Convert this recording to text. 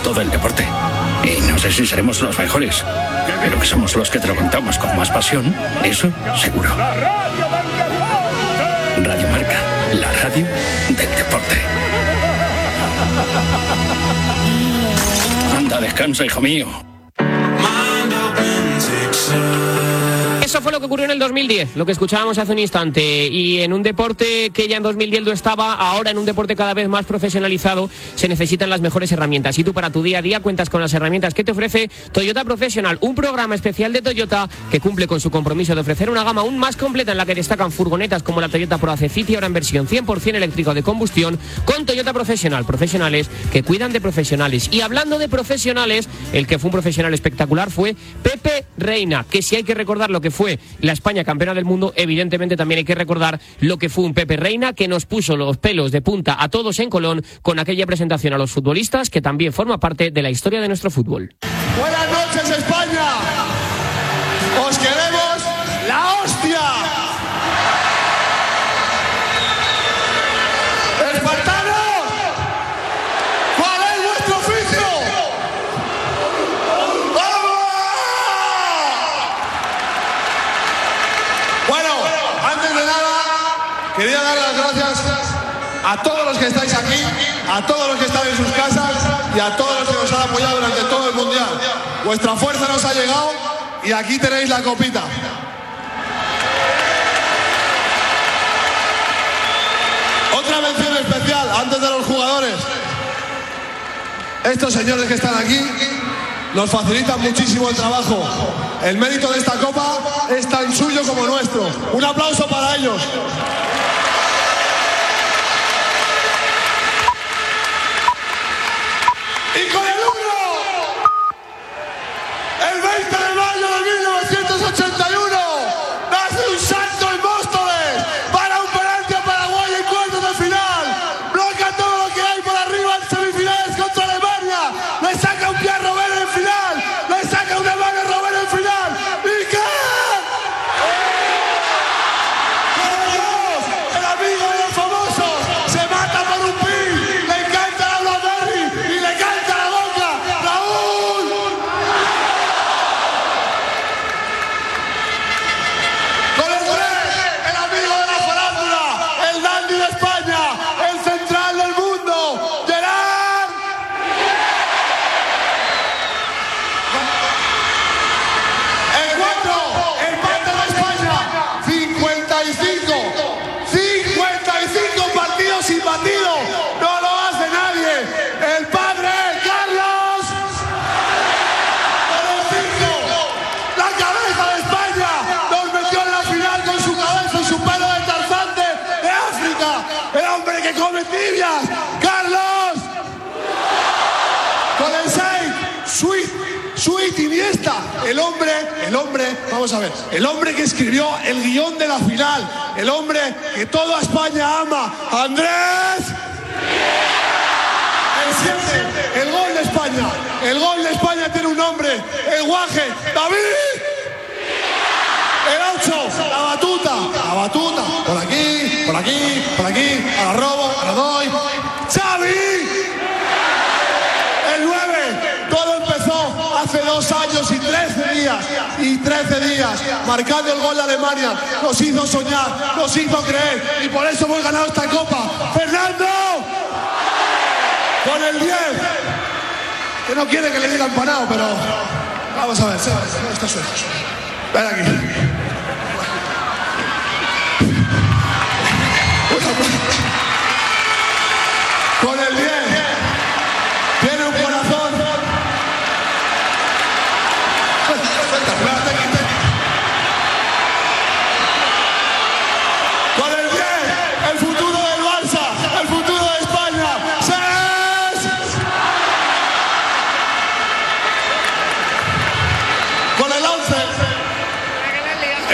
todo el deporte. Y no sé si seremos los mejores, pero que somos los que te lo contamos con más pasión, eso seguro. Radio Marca, la radio del deporte. Anda, descansa, hijo mío. Eso fue lo que ocurrió en el 2010, lo que escuchábamos hace un instante. Y en un deporte que ya en 2010 lo estaba, ahora en un deporte cada vez más profesionalizado, se necesitan las mejores herramientas. Y tú para tu día a día cuentas con las herramientas que te ofrece Toyota Professional, un programa especial de Toyota que cumple con su compromiso de ofrecer una gama aún más completa en la que destacan furgonetas como la Toyota Proace City, ahora en versión 100% eléctrico de combustión, con Toyota Professional, profesionales que cuidan de profesionales. Y hablando de profesionales, el que fue un profesional espectacular fue Pepe Reina, que si hay que recordar lo que fue la España campeona del mundo, evidentemente también hay que recordar lo que fue un Pepe Reina que nos puso los pelos de punta a todos en Colón con aquella presentación a los futbolistas que también forma parte de la historia de nuestro fútbol. Buenas noches, España. Os queremos la hostia. ¡Espartanos! ¿Cuál es vuestro oficio? Bueno, antes de nada, quería dar las gracias a todos los que estáis aquí, a todos los que están en sus casas y a todos los que nos han apoyado durante todo el Mundial. Vuestra fuerza nos ha llegado y aquí tenéis la copita. Otra mención especial antes de los jugadores. Estos señores que están aquí nos facilitan muchísimo el trabajo. El mérito de esta copa es tan suyo como nuestro. Un aplauso para ellos. Y con el 1, el 20 de mayo de 1981, nace un salto en Móstoles para un penalti a Paraguay en cuartos de final. Bloquea todo lo que hay por arriba en semifinales contra Alemania. Le saca un pie a Robert en final. Le saca una mano a Robert en final. ¿Y qué? El amigo de los famosos se mata por un pin. Le encanta la Blackberry y le canta la boca. ¡Raúl! Con el 3, el amigo de la farándula, el dandy de España, el central del mundo, Gerard. El 4, el padre de España, 55 partidos sin batido, no lo hace nadie. El padre, Carlos. Con el 5, la cabeza de España, nos metió en la final con su cabeza y su pelo de Tarzán de África. El hombre que come tibias, Carlos. Con el 6, Sweet Iniesta, el hombre, vamos a ver, el hombre que escribió el guión de la final, el hombre que toda España ama, Andrés. El 7, el gol de España tiene un nombre, el guaje, David. El 8, la batuta, por aquí, a la robo, a la doy, Xavi. El 9, todo empezó hace 2 años y 13 días, marcando el gol de Alemania, nos hizo soñar, nos hizo creer, y por eso hemos ganado esta copa. ¡Fernando! Con el 10, que no quiere que le diga empanado, pero vamos a ver, esto es suerte. Ven aquí.